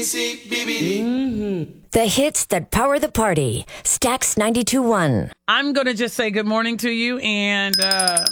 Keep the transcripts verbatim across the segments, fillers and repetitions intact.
Mm-hmm. The hits that power the party. Stax ninety-two point one. I'm going to just say good morning to you, and uh,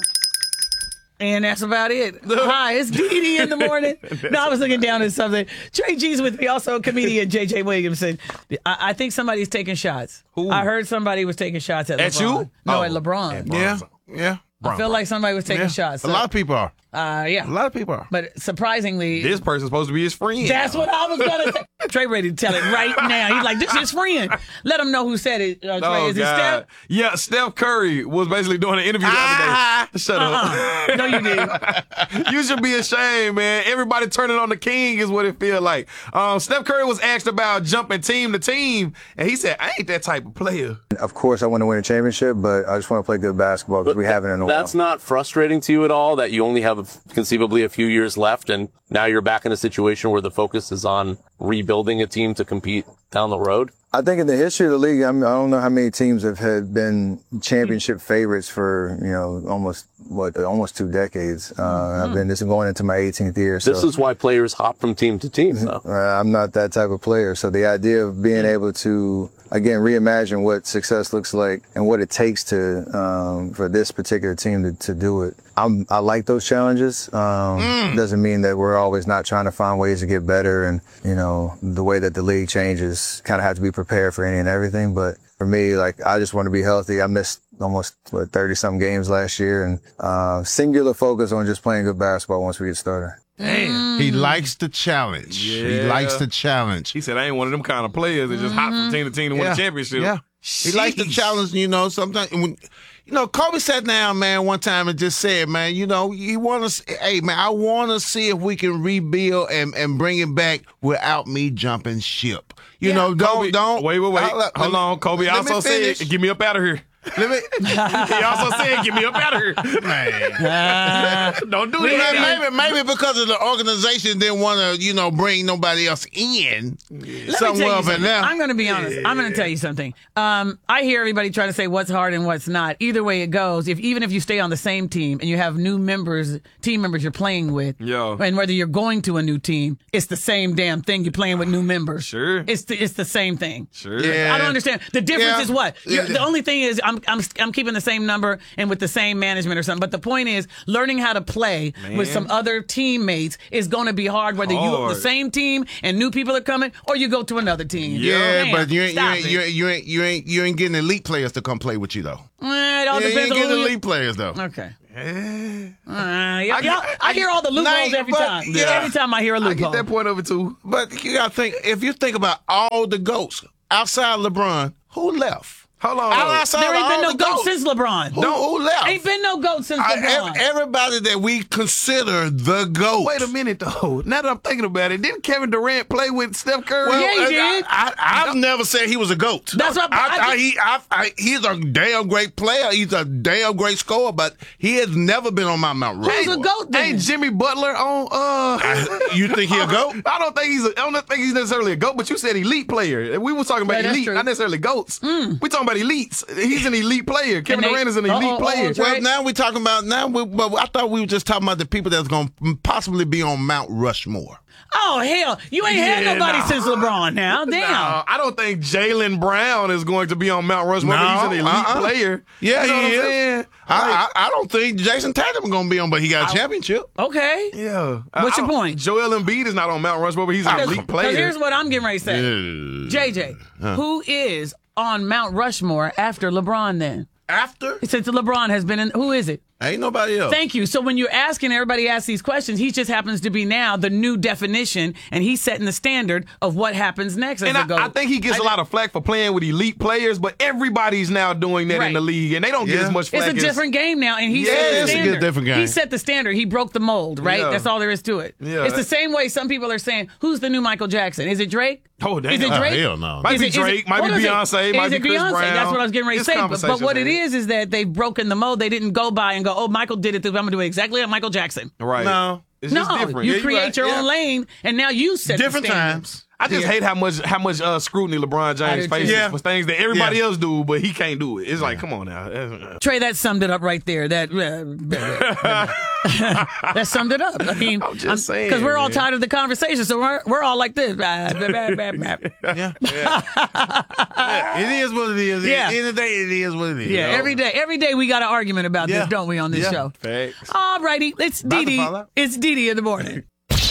and that's about it. Hi, it's Dee Dee in the morning. No, I was looking down at something. Trey G's with me, also comedian J J Williamson. I, I think somebody's taking shots. Who? I heard somebody was taking shots at, at LeBron. you? No, oh. at LeBron. Yeah, yeah. I feel like somebody was taking yeah. shots. So, a lot of people are. Uh, yeah. A lot of people are. But surprisingly, this person's supposed to be his friend. That's what I was going to say. Trey ready to tell it right now. He's like, this is his friend. Let him know who said it. Uh, Trey. Oh, is it God. Steph? Yeah, Steph Curry was basically doing an interview the ah, other day. Shut uh-uh. up. No, you didn't. You should be ashamed, man. Everybody turning on the king is what it feels like. Um, Steph Curry was asked about jumping team to team, and he said, I ain't that type of player. Of course, I want to win a championship, but I just want to play good basketball because we haven't in a while. That's not frustrating to you at all, that you only have a, conceivably a few years left, and now you're back in a situation where the focus is on rebuilding a team to compete down the road? I think in the history of the league, I, mean, I don't know how many teams have had been championship favorites for, you know, almost, what, almost two decades. Uh, mm-hmm. I've been, this is going into my eighteenth year. So. This is why players hop from team to team, though. Uh, I'm not that type of player. So the idea of being able to, again, reimagine what success looks like and what it takes to, um, for this particular team to, to do it. I'm, I like those challenges. Um, mm. Doesn't mean that we're always not trying to find ways to get better. And, you know, the way that the league changes, kind of have to be prepared for any and everything. But for me, like, I just want to be healthy. I missed almost, what, thirty some games last year, and, uh, singular focus on just playing good basketball once we get started. Damn. He likes the challenge. Yeah. He likes the challenge. He said, I ain't one of them kind of players that just hop from team to team to yeah. win a championship. Yeah. He likes the challenge, you know, sometimes when, you know, Kobe sat down, man, one time and just said, man, you know, you want to, hey, man, I want to see if we can rebuild and, and bring it back without me jumping ship. You yeah. know, don't, Kobe, don't. Wait, wait, wait. Hold, Hold on. Kobe also said, get me up out of here. Let me. He also said, "Get me up out of here, man." Uh, Don't do that. Maybe, maybe because of the organization didn't want to, you know, bring nobody else in. Let somewhere up and down. I'm going to be honest. I'm going to tell you something. Um, I hear everybody try to say what's hard and what's not. Either way it goes, if even if you stay on the same team and you have new members, team members you're playing with, yeah. and whether you're going to a new team, it's the same damn thing. You're playing with new members. Sure, it's the, it's the same thing. Sure, yeah. I don't understand. The difference yeah. is what? Yeah. The only thing is I'm I'm I'm keeping the same number and with the same management or something. But the point is, learning how to play Man. with some other teammates is going to be hard, whether hard. you the same team and new people are coming, or you go to another team. Yeah, Man, but you ain't you ain't, it. you ain't you ain't you ain't you ain't getting elite players to come play with you though. Eh, it all yeah, depends you ain't on getting who elite you... players though. Okay. Yeah. Uh, I, I, I hear all the loopholes every but, time. Yeah. Every time I hear a loophole. I get that point of it too. But you gotta think, if you think about all the GOATs outside LeBron, who left? Hold on. Outside there ain't been no GOAT since LeBron. Who, who left? Ain't been no GOAT since I, LeBron. Everybody that we consider the GOAT. Wait a minute, though. Now that I'm thinking about it, didn't Kevin Durant play with Steph Curry? Well, yeah, he did. I, I, I've no. never said he was a GOAT. That's what I, I, I, he, I, I, he's a damn great player. He's a damn great scorer, but he has never been on my Mount Rushmore. Who's a GOAT then? Ain't Jimmy Butler on? Uh, I, you think he a GOAT? I don't think he's. A, I don't think he's necessarily a GOAT. But you said elite player. We were talking about yeah, elite, not necessarily GOATs. Mm. We talking about elites. He's an elite player. Kevin they, Durant is an elite oh, oh, player. Oh, well, now we're talking about now. We, but I thought we were just talking about the people that's going to possibly be on Mount Rushmore. Oh, hell. You ain't yeah, had nobody nah. since LeBron now. Damn. Nah, I don't think Jaylen Brown is going to be on Mount Rushmore, no, but he's an elite uh-uh. player. Yeah, you know he what is. I, I, I don't think Jason Tatum is going to be on, but he got a championship. Okay. Yeah. What's I, your I, point? Joel Embiid is not on Mount Rushmore, but he's an elite player. Here's what I'm getting ready to say. Yeah. J J, huh. who is on Mount Rushmore after LeBron then? After? Since LeBron has been in, who is it? Ain't nobody else. Thank you. So when you're asking, everybody asks these questions, he just happens to be now the new definition, and he's setting the standard of what happens next. As and a I, GOAT. I think he gets I, a lot of flack for playing with elite players, but everybody's now doing that right. in the league, and they don't yeah. get as much flack. It's a as, different game now, and he yeah, set the it's standard. a good different game. He set the standard. He broke the mold, right? Yeah. That's all there is to it. Yeah. It's the same way some people are saying, who's the new Michael Jackson? Is it Drake? Oh, damn. Is it Drake? Oh, hell no. Might is be it, Drake, it, might be it? Beyonce, might is be it Chris Beyonce? Brown. That's what I was getting ready to This say. But, but what it there. is is that they've broken the mold. They didn't go by and go, oh, Michael did it, I'm going to do it exactly like Michael Jackson. Right. No. It's no, just different. you yeah, create right. your yeah. own lane, and now you set different the standard. times. I just hate how much how much uh, scrutiny LeBron James faces Yeah. for things that everybody Yeah. else do, but he can't do it. It's like, come on now. Trey, that summed it up right there. That uh, that summed it up. I mean, I'm just saying, because we're all man. tired of the conversation, so we're we're all like this. Yeah. It is what it is. Yeah. At the end of the day, it is what it is. Yeah, every day, every day we got an argument about Yeah. this, don't we, on this Yeah. show? Facts. All righty, it's About to Dee Dee. fall out. It's Dee Dee in the morning.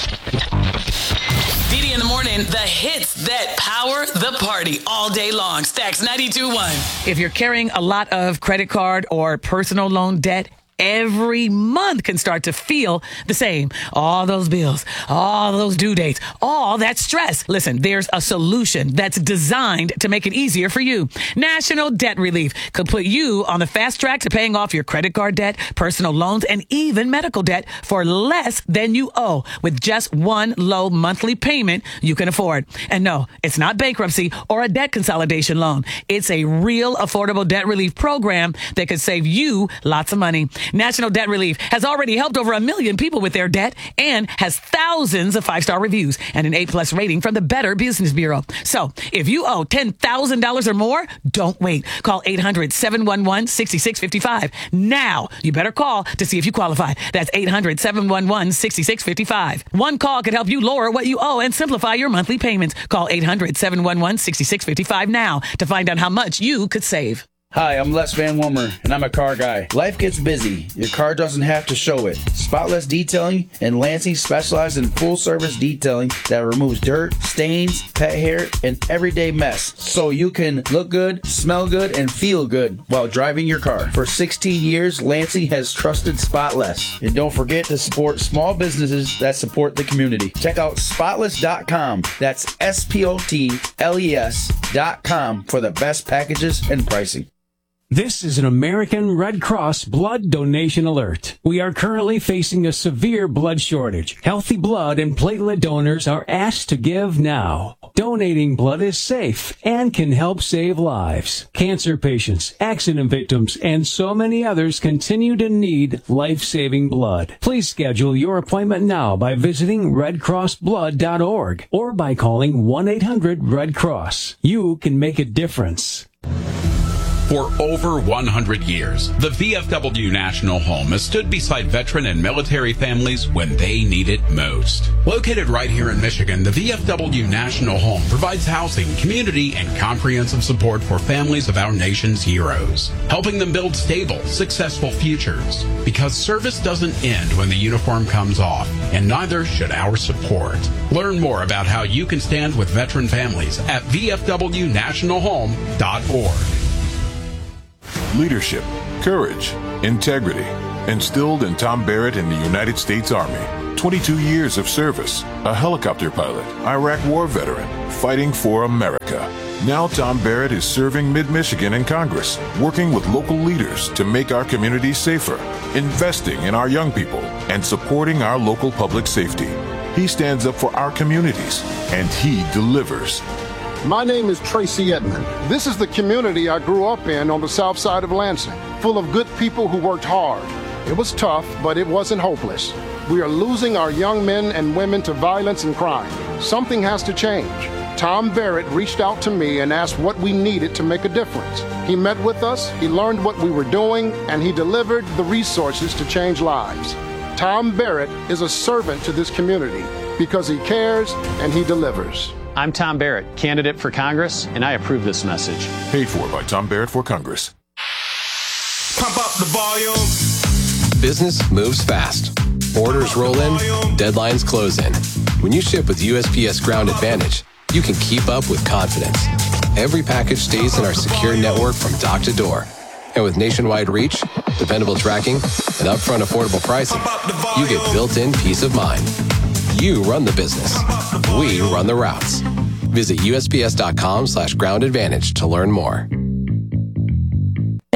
D D in the morning, the hits that power the party all day long. Stacks ninety-two point one. If you're carrying a lot of credit card or personal loan debt, every month can start to feel the same. All those bills, all those due dates, all that stress. Listen, there's a solution that's designed to make it easier for you. National Debt Relief could put you on the fast track to paying off your credit card debt, personal loans, and even medical debt for less than you owe with just one low monthly payment you can afford. And no, it's not bankruptcy or a debt consolidation loan. It's a real affordable debt relief program that could save you lots of money. National Debt Relief has already helped over a million people with their debt and has thousands of five-star reviews and an A-plus rating from the Better Business Bureau. So if you owe ten thousand dollars or more, don't wait. Call eight hundred, seven one one, six six five five. Now, you better call to see if you qualify. That's eight hundred, seven one one, six six five five. One call could help you lower what you owe and simplify your monthly payments. Call eight hundred, seven one one, six six five five now to find out how much you could save. Hi, I'm Les Van Womer, and I'm a car guy. Life gets busy. Your car doesn't have to show it. Spotless Detailing and Lansing specialize in full-service detailing that removes dirt, stains, pet hair, and everyday mess, so you can look good, smell good, and feel good while driving your car. For sixteen years, Lansing has trusted Spotless. And don't forget to support small businesses that support the community. Check out spotless dot com. That's S P O T L E S dot com for the best packages and pricing. This is an American Red Cross blood donation alert. We are currently facing a severe blood shortage. Healthy blood and platelet donors are asked to give now. Donating blood is safe and can help save lives. Cancer patients, accident victims, and so many others continue to need life-saving blood. Please schedule your appointment now by visiting red cross blood dot org or by calling one eight hundred red cross. You can make a difference. For over one hundred years, the V F W National Home has stood beside veteran and military families when they need it most. Located right here in Michigan, the V F W National Home provides housing, community, and comprehensive support for families of our nation's heroes, helping them build stable, successful futures. Because service doesn't end when the uniform comes off, and neither should our support. Learn more about how you can stand with veteran families at v f w national home dot org. Leadership, courage, integrity, instilled in Tom Barrett in the United States Army. twenty-two years of service, a helicopter pilot, Iraq war veteran, fighting for America. Now Tom Barrett is serving mid-Michigan in Congress, working with local leaders to make our communities safer, investing in our young people, and supporting our local public safety. He stands up for our communities, and he delivers. My name is Tracy Edmond. This is the community I grew up in on the south side of Lansing, full of good people who worked hard. It was tough, but it wasn't hopeless. We are losing our young men and women to violence and crime. Something has to change. Tom Barrett reached out to me and asked what we needed to make a difference. He met with us, he learned what we were doing, and he delivered the resources to change lives. Tom Barrett is a servant to this community because he cares and he delivers. I'm Tom Barrett, candidate for Congress, and I approve this message. Paid for by Tom Barrett for Congress. Pump up the volume. Business moves fast. Orders roll in, deadlines close in. When you ship with U S P S Ground Advantage, you can keep up with confidence. Every package stays in our secure network from dock to door. And with nationwide reach, dependable tracking, and upfront affordable pricing, you get built-in peace of mind. You run the business. We run the routes. Visit U S P S dot com slash ground advantage to learn more.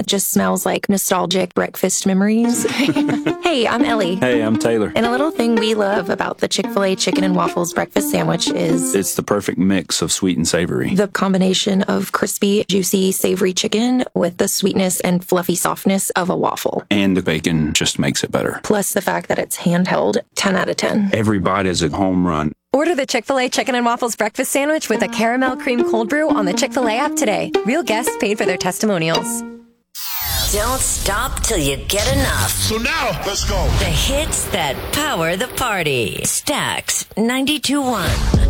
It just smells like nostalgic breakfast memories. Hey, I'm Ellie. Hey, I'm Taylor. And a little thing we love about the Chick-fil-A chicken and waffles breakfast sandwich is It's the perfect mix of sweet and savory. the combination of crispy, juicy, savory chicken with the sweetness and fluffy softness of a waffle. And the bacon just makes it better. Plus the fact that it's handheld, ten out of ten. Every bite is a home run. Order the Chick-fil-A Chicken and Waffles breakfast sandwich with a caramel cream cold brew on the Chick-fil-A app today. Real guests paid for their testimonials. Don't stop till you get enough. So now, let's go. The hits that power the party. Stax ninety-two point one.